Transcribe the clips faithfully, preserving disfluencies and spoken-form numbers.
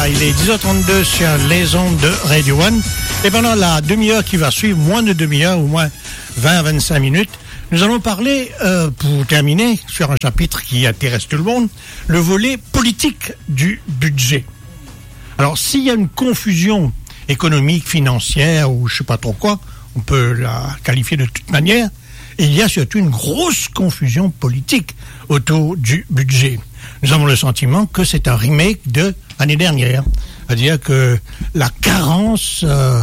Voilà, il est dix heures trente-deux sur les ondes de Radio One. Et pendant la demi-heure qui va suivre, moins de demi-heure, au moins vingt à vingt-cinq minutes, nous allons parler, euh, pour terminer, sur un chapitre qui intéresse tout le monde, le volet politique du budget. Alors, s'il y a une confusion économique, financière, ou je ne sais pas trop quoi, on peut la qualifier de toute manière, il y a surtout une grosse confusion politique autour du budget. Nous avons le sentiment que c'est un remake de l'année dernière. C'est-à-dire que la carence euh,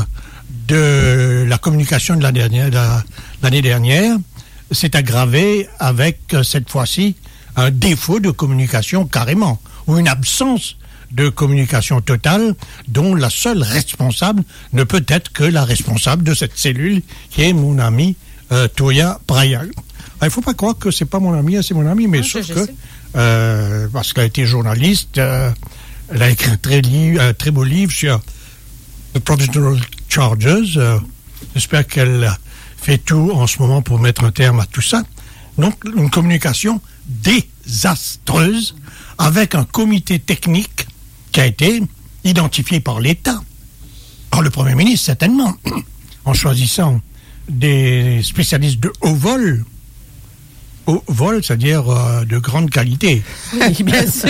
de la communication de l'année dernière, de l'année dernière s'est aggravée avec, euh, cette fois-ci, un défaut de communication carrément, ou une absence de communication totale, dont la seule responsable ne peut être que la responsable de cette cellule, qui est mon ami euh, Toya Brayal. Il ne faut pas croire que c'est pas mon ami, c'est mon ami, mais non, sauf que, euh, parce qu'elle a été journaliste, euh, elle a écrit un très, li- un très beau livre sur The Provisional Charges. Euh, j'espère qu'elle fait tout en ce moment pour mettre un terme à tout ça. Donc, une communication désastreuse avec un comité technique qui a été identifié par l'État, par le Premier ministre certainement, en choisissant des spécialistes de haut vol, haut vol, c'est-à-dire euh, de grande qualité. Oui, bien sûr.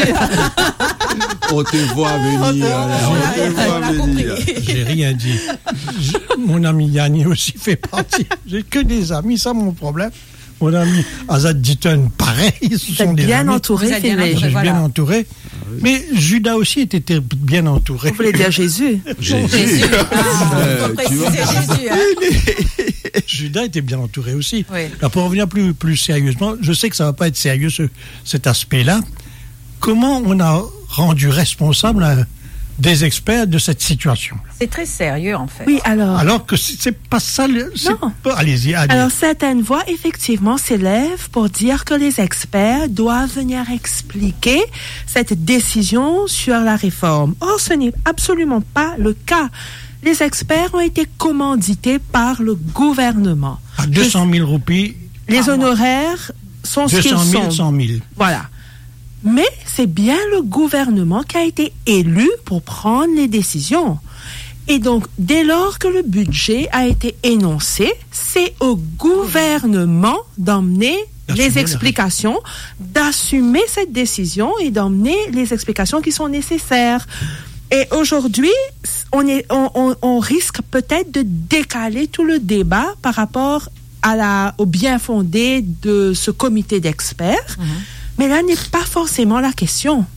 On te voit venir. On te voit venir. J'ai rien dit. Je, mon ami Yanni aussi fait partie. J'ai que des amis, ça mon problème. Mon ami Azad Ditton, pareil, ce Vous sont êtes des bien amis. entouré, Vous êtes bien Philippe. Je suis Voilà. bien entouré. Mais Judas aussi était bien entouré. Vous voulez dire Jésus? Jésus. Ah, Euh, faut tu vois. préciser Jésus. Hein. Judas était bien entouré aussi. Oui. Alors pour revenir plus, plus sérieusement, je sais que ça ne va pas être sérieux ce, cet aspect-là. Comment on a rendu responsable euh, des experts de cette situation? C'est très sérieux, en fait. Oui, alors. Alors que c'est, c'est pas ça. Le, c'est Non. pas, allez-y, allez. Alors, certaines voix, effectivement, s'élèvent pour dire que les experts doivent venir expliquer cette décision sur la réforme. Or, ce n'est absolument pas le cas. Les experts ont été commandités par le gouvernement. À deux cent mille roupies, Les honoraires sont ce deux qu'ils cent mille, sont. cent mille. Voilà. Mais c'est bien le gouvernement qui a été élu pour prendre les décisions. Et donc, dès lors que le budget a été énoncé, c'est au gouvernement d'emmener D'assumer les explications, d'assumer cette décision et d'emmener les explications qui sont nécessaires. Et aujourd'hui, on, est, on, on, on risque peut-être de décaler tout le débat par rapport à la, au bien fondé de ce comité d'experts. Mhm. Mais là n'est pas forcément la question.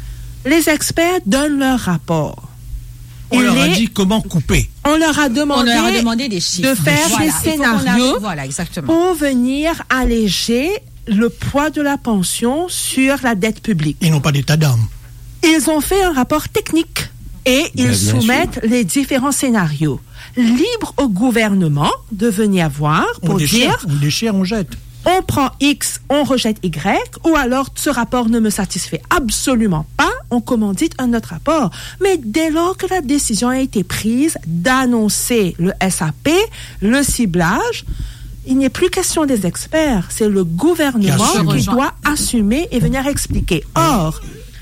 Les experts donnent leur rapport. On Et leur a les- dit comment couper. on leur a On demandé, leur a demandé des chiffres. de faire Voilà, des il faut qu'on scénarios arrive- Voilà, exactement. pour venir alléger le poids de la pension sur la dette publique. Ils n'ont pas d'état d'âme. Ils ont fait un rapport technique et ils bien soumettent les différents scénarios. Libre au gouvernement de venir voir On pour déchire, dire on déchire, on jette. on prend X, on rejette Y, ou alors ce rapport ne me satisfait absolument pas, on commandite un autre rapport. Mais dès lors que la décision a été prise d'annoncer le S A P, le ciblage, il n'est plus question des experts, c'est le gouvernement Qui assume. qui doit assumer et venir expliquer. Or,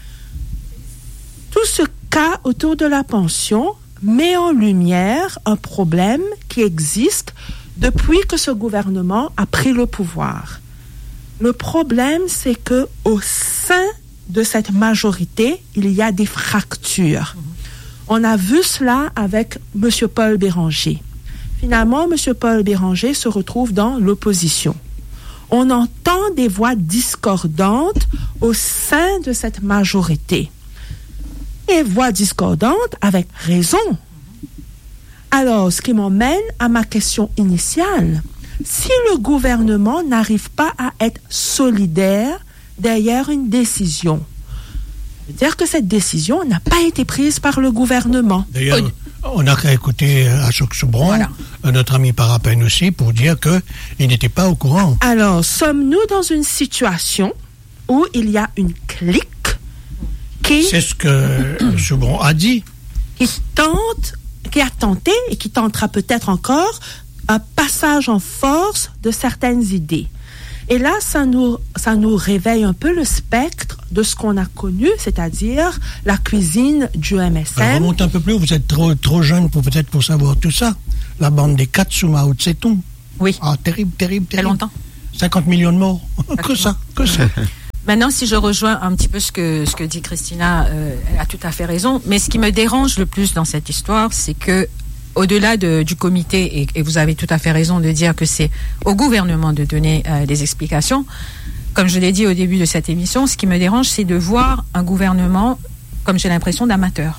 tout ce cas autour de la pension met en lumière un problème qui existe depuis que ce gouvernement a pris le pouvoir. Le problème, c'est que au sein de cette majorité, il y a des fractures. On a vu cela avec M. Paul Béranger. Finalement, M. Paul Béranger se retrouve dans l'opposition. On entend des voix discordantes au sein de cette majorité. Et voix discordantes avec raison. Alors, ce qui m'emmène à ma question initiale. Si le gouvernement n'arrive pas à être solidaire derrière une décision, c'est-à-dire que cette décision n'a pas été prise par le gouvernement. D'ailleurs, on n'a qu'à écouter Ashok Soubron, Voilà. notre ami Parapène aussi, pour dire qu'il n'était pas au courant. Alors, sommes-nous dans une situation où il y a une clique qui, C'est ce que Soubron a dit. qui tente, qui a tenté et qui tentera peut-être encore un passage en force de certaines idées. Et là, ça nous, ça nous réveille un peu le spectre de ce qu'on a connu, c'est-à-dire la cuisine du M S M. Alors, remonte un peu plus haut, vous êtes trop, trop jeune pour peut-être pour savoir tout ça. La bande des quatre sous Mao Tse-tung. Oui. Ah, terrible, terrible, terrible. Très longtemps. cinquante millions de morts. Que ça, que ça. Maintenant, si je rejoins un petit peu ce que, ce que dit Christina, euh, elle a tout à fait raison. Mais ce qui me dérange le plus dans cette histoire, c'est que, au-delà de, du comité, et, et vous avez tout à fait raison de dire que c'est au gouvernement de donner euh, des explications, comme je l'ai dit au début de cette émission, ce qui me dérange, c'est de voir un gouvernement, comme j'ai l'impression, d'amateur.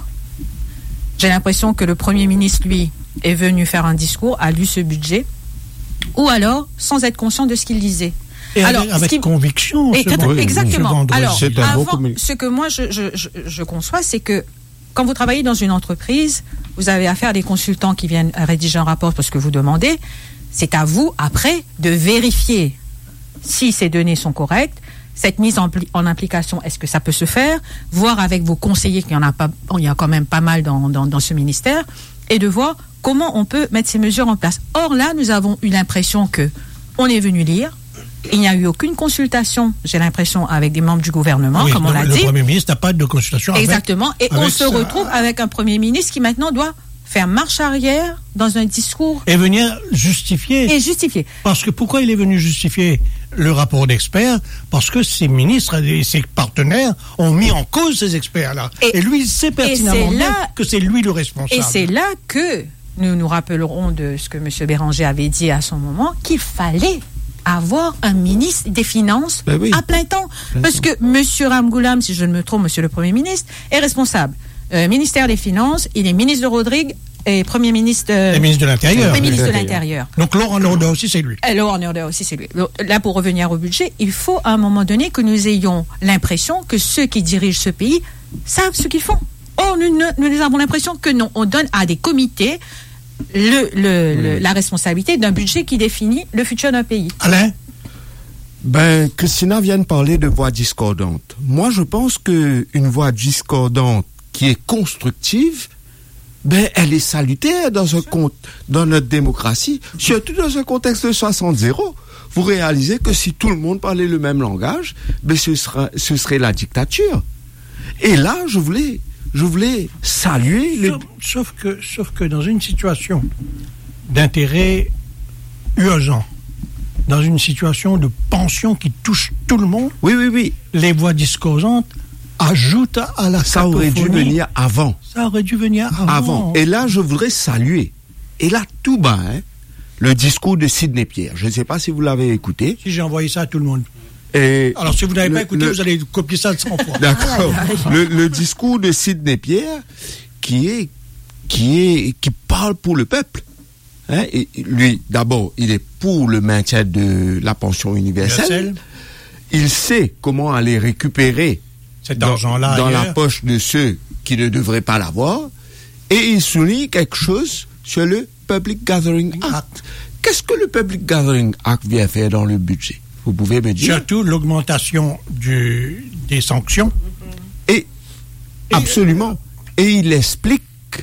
J'ai l'impression que le Premier ministre, lui, est venu faire un discours, a lu ce budget, ou alors, sans être conscient de ce qu'il disait. Et alors, avec, avec qui... conviction. Et ce oui, exactement. Ce alors, c'est un avant, bon ce que moi, je, je, je, je conçois, c'est que quand vous travaillez dans une entreprise, vous avez affaire à des consultants qui viennent rédiger un rapport parce que vous demandez. C'est à vous, après, de vérifier si ces données sont correctes, cette mise en, pli- en implication, est-ce que ça peut se faire, voir avec vos conseillers, qu'il y en a pas, il y a quand même pas mal dans, dans, dans ce ministère, et de voir comment on peut mettre ces mesures en place. Or là, nous avons eu l'impression que on est venu lire. Il n'y a eu aucune consultation, j'ai l'impression, avec des membres du gouvernement, oui, comme on le, l'a le dit. Le Premier ministre n'a pas de consultation. Exactement. Avec, et on avec se ça. retrouve avec un Premier ministre qui maintenant doit faire marche arrière dans un discours Et venir justifier. et justifier. Parce que pourquoi il est venu justifier le rapport d'experts? Parce que ses ministres et ses partenaires ont mis en cause ces experts-là. Et, Et- et lui, il sait pertinemment c'est bien là- que c'est lui le responsable. Et c'est là que nous nous rappellerons de ce que M. Béranger avait dit à son moment, qu'il fallait avoir un ministre des Finances Ben oui. à plein temps. Plein Parce temps. que M. Ramgoulam, si je ne me trompe, M. le Premier ministre, est responsable. Euh, ministère des Finances, il est ministre de Rodrigue et Premier ministre, euh, Le ministre de l'Intérieur. Premier ministre de L'Intérieur. l'Intérieur. Donc Laurent Nordau aussi, c'est lui. Alors, on est aussi, c'est lui. Là, pour revenir au budget, il faut à un moment donné que nous ayons l'impression que ceux qui dirigent ce pays savent ce qu'ils font. Or, nous, nous, nous avons l'impression que non. On donne à des comités le, le, le, la responsabilité d'un budget qui définit le futur d'un pays. Alain? Ben, Christina vient de parler de voix discordantes. Moi, je pense que une voix discordante qui est constructive, ben, elle est salutaire dans un compte, dans notre démocratie, surtout dans un contexte de soixante zéro. Vous réalisez que si tout le monde parlait le même langage, ben, ce sera, ce serait la dictature. Et là, je voulais, je voulais saluer le... Sauf, sauf que, sauf que dans une situation d'intérêt urgent, dans une situation de pension qui touche tout le monde, Oui, oui, oui. les voix discordantes ajoutent à la Ça aurait dû cacophonie. venir avant. Ça aurait dû venir avant. avant. Et là, je voudrais saluer, et là, tout bas, hein, le discours de Sidney Pierre. Je ne sais pas si vous l'avez écouté. Si j'ai envoyé ça à tout le monde. Et Alors, si vous n'avez le- pas écouté, le- vous allez copier ça de cent fois. D'accord. Le, le discours de Sidney Pierre, qui est, qui est, qui parle pour le peuple. Hein, et lui, d'abord, il est pour le maintien de la pension universelle. Universelle. Il sait comment aller récupérer Cet dans, argent-là dans la ailleurs. poche de ceux qui ne devraient pas l'avoir. Et il souligne quelque chose sur le Public Gathering Act. Qu'est-ce que le Public Gathering Act vient faire dans le budget? Vous pouvez me dire? Surtout l'augmentation du, des sanctions. Et, absolument. Et il explique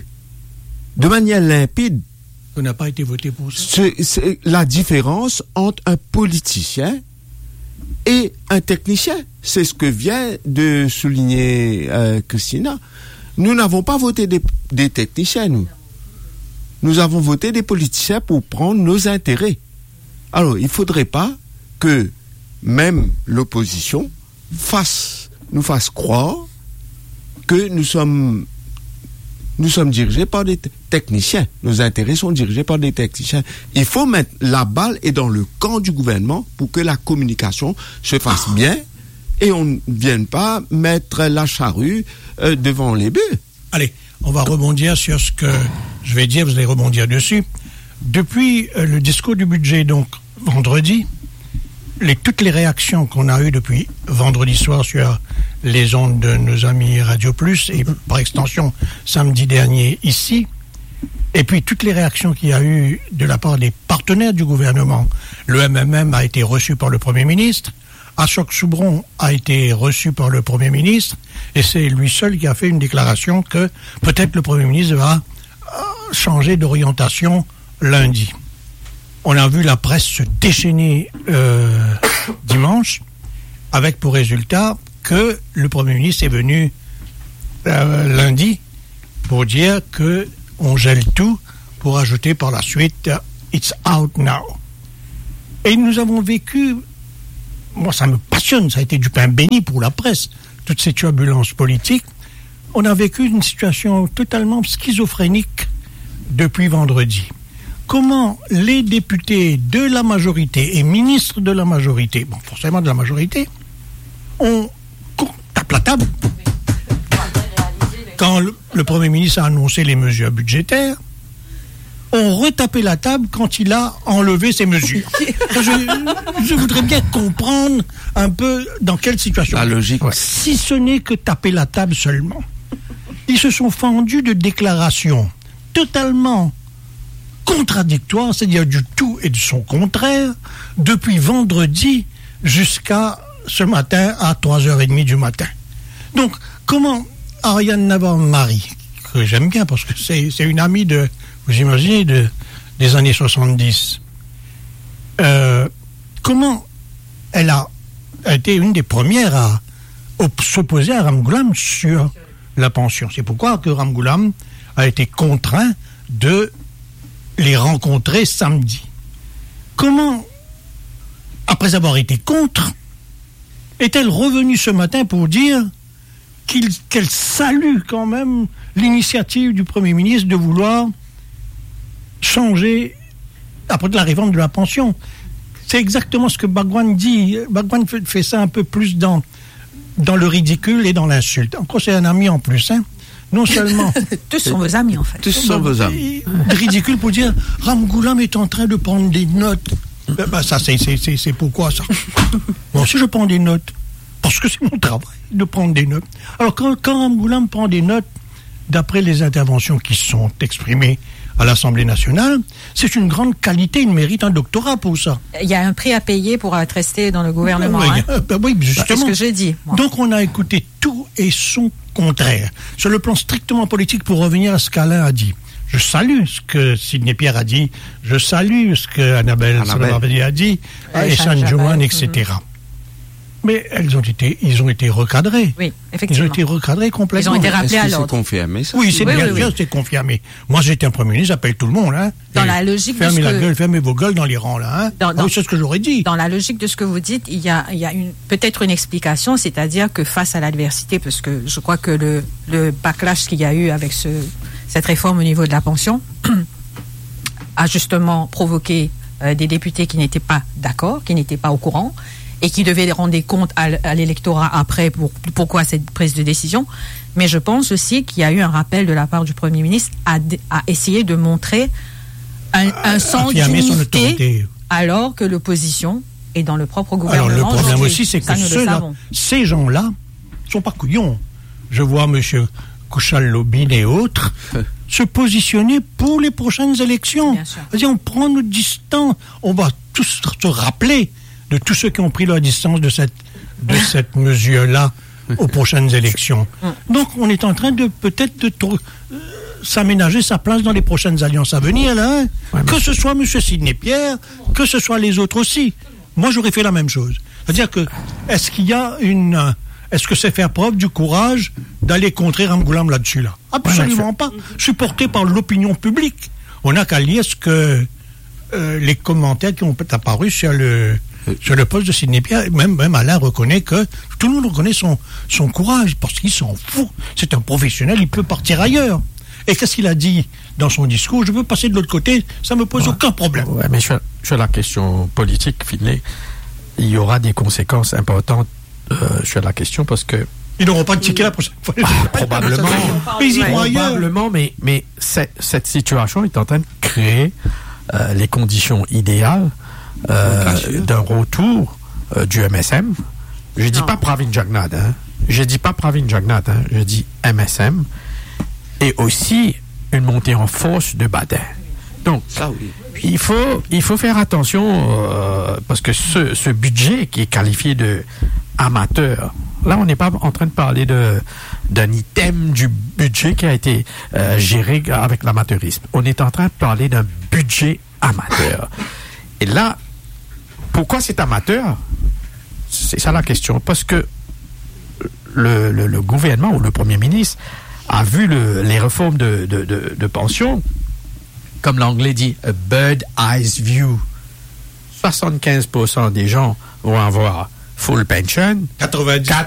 de manière limpide Ça n'a pas été voté pour ça. ce- c'est la différence entre un politicien et un technicien. C'est ce que vient de souligner euh, Christina. Nous n'avons pas voté des, des techniciens, nous. Nous avons voté des politiciens pour prendre nos intérêts. Alors, il ne faudrait pas que même l'opposition fasse, nous fasse croire que nous sommes, nous sommes dirigés par des te- techniciens. Nos intérêts sont dirigés par des techniciens. Il faut mettre la balle est dans le camp du gouvernement pour que la communication se fasse bien et on ne vienne pas mettre la charrue euh, devant les bœufs. Allez, on va rebondir sur ce que je vais dire, vous allez rebondir dessus. Depuis euh, le discours du budget, donc, vendredi, les, toutes les réactions qu'on a eues depuis vendredi soir sur les ondes de nos amis Radio Plus et par extension samedi dernier ici, et puis toutes les réactions qu'il y a eu de la part des partenaires du gouvernement. Le M M M a été reçu par le Premier ministre, Ashok Soubron a été reçu par le Premier ministre, et c'est lui seul qui a fait une déclaration que peut-être le Premier ministre va euh, changer d'orientation lundi. on a vu la presse se déchaîner euh, dimanche, avec pour résultat que le Premier ministre est venu euh, lundi pour dire que on gèle tout, pour ajouter par la suite « It's out now ». Et nous avons vécu, moi ça me passionne, ça a été du pain béni pour la presse, toutes ces turbulences politiques. On a vécu une situation totalement schizophrénique depuis vendredi. Comment les députés de la majorité et ministres de la majorité, bon forcément de la majorité, on tape la table quand le, le Premier ministre a annoncé les mesures budgétaires, on retapé la table quand il a enlevé ces mesures. je, je voudrais bien comprendre un peu dans quelle situation. La logique. Ouais. Si ce n'est que taper la table seulement. Ils se sont fendus de déclarations totalement contradictoires, c'est-à-dire du tout et de son contraire, depuis vendredi jusqu'à ce matin à trois heures trente du matin. Donc, comment Ariane Navarre-Marie, que j'aime bien parce que c'est, c'est une amie de, vous imaginez, de, des années soixante-dix, euh, comment elle a, a été une des premières à op- s'opposer à Ramgoolam sur la pension. C'est pourquoi que Ramgoolam a été contraint de les rencontrer samedi. Comment, après avoir été contre, est-elle revenue ce matin pour dire qu'il, qu'elle salue quand même l'initiative du Premier ministre de vouloir changer après de la réforme de la pension? C'est exactement ce que Bhagwan dit. Bhagwan fait, fait ça un peu plus dans, dans le ridicule et dans l'insulte. Encore, c'est un ami en plus, hein. Non seulement... Tous sont vos amis, en fait. Tous sont vos amis. Ridicule pour dire Ramgoolam est en train de prendre des notes. Ben, ben, ça, c'est, c'est, c'est, c'est pourquoi, ça? Bon, si je prends des notes, parce que c'est mon travail de prendre des notes. Alors, quand, quand Ramgoolam prend des notes, d'après les interventions qui sont exprimées à l'Assemblée nationale, c'est une grande qualité, il mérite un doctorat pour ça. Il y a un prix à payer pour être resté dans le gouvernement. Oui, hein. ben oui, justement. C'est ce que j'ai dit. Moi. Donc, on a écouté tout et son contraire. Sur le plan strictement politique, pour revenir à ce qu'Alain a dit, je salue ce que Sidney Pierre a dit, je salue ce que Annabelle Salabadi a dit, et Sean Johan, et cetera. Mm-hmm. Mais elles ont été, ils ont été recadrés. Oui, effectivement. Ils ont été recadrés complètement. Ils ont été rappelés Est-ce à que l'ordre. c'est confirmé, ça? Oui, c'est oui, bien oui, sûr, oui. c'est confirmé. Moi, j'étais un Premier ministre, j'appelle tout le monde, hein. Dans Et la logique de fermez ce la que... gueule, fermez vos gueules dans les rangs, là, hein. Dans, dans... Oui, c'est ce que j'aurais dit. Dans la logique de ce que vous dites, il y a, il y a une, peut-être une explication, c'est-à-dire que face à l'adversité, parce que je crois que le, le backlash qu'il y a eu avec ce, cette réforme au niveau de la pension a justement provoqué euh, des députés qui n'étaient pas d'accord, qui n'étaient pas au courant, et qui devaient rendre des comptes à, à l'électorat après pour pourquoi cette prise de décision. Mais je pense aussi qu'il y a eu un rappel de la part du Premier ministre à, à essayer de montrer un, un sens d'unité alors que l'opposition est dans le propre gouvernement. Alors le problème je, aussi, c'est que ceux-là, ces gens-là ne sont pas couillons. Je vois M. Kouchal-Lobine et autres se positionner pour les prochaines élections. C'est-à-dire, on prend nos distances, on va tous se rappeler de tous ceux qui ont pris leur distance de cette, de cette mesure-là aux prochaines élections. Donc, on est en train de peut-être de tr- euh, s'aménager sa place dans les prochaines alliances à venir, là, hein. Ouais, que ce soit M. Sidney Pierre, que ce soit les autres aussi. Moi, j'aurais fait la même chose. C'est-à-dire que, est-ce qu'il y a une... Euh, est-ce que c'est faire preuve du courage d'aller contrer Ramgoolam là-dessus, là? Absolument ouais, pas. Supporté par l'opinion publique. On n'a qu'à lire ce que euh, les commentaires qui ont apparu sur le... sur le poste de Sidney Pierre, même, même Alain reconnaît que tout le monde reconnaît son, son courage, parce qu'il s'en fout. C'est un professionnel, il peut partir ailleurs. Et qu'est-ce qu'il a dit dans son discours? Je veux passer de l'autre côté, ça me pose ouais. aucun problème. Ouais, mais sur, sur la question politique, Finlay, il y aura des conséquences importantes euh, sur la question, parce que... Ils n'auront pas de ticket la prochaine fois. Ah, probablement. Mais ils iront ailleurs. Probablement, mais, mais cette, cette situation est en train de créer euh, les conditions idéales Euh, d'un retour euh, du M S M. Je dis non. pas Pravin Jagnad, hein. Je dis pas Pravin Jagnad, hein. Je dis M S M. Et aussi une montée en force de Badin. Donc, ça, oui. il faut il faut faire attention euh, parce que ce, ce budget qui est qualifié de amateur, là on n'est pas en train de parler de d'un item du budget qui a été euh, géré avec l'amateurisme. On est en train de parler d'un budget amateur. Et là, pourquoi c'est amateur? C'est ça la question. Parce que le, le, le gouvernement ou le Premier ministre a vu le, les réformes de, de, de, de pension, comme l'anglais dit, a bird eyes view. soixante-quinze pour cent des gens vont avoir full pension. quatre-vingt-dix